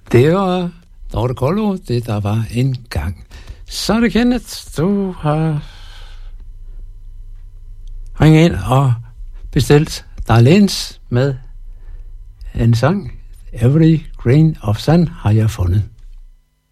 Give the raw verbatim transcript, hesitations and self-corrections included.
Det var Dorte Kollo, det der var en gang. Så er det Kenneth, du har ringet ind og bestilt Darlens med en sang. Every Grain of Sand har jeg fundet.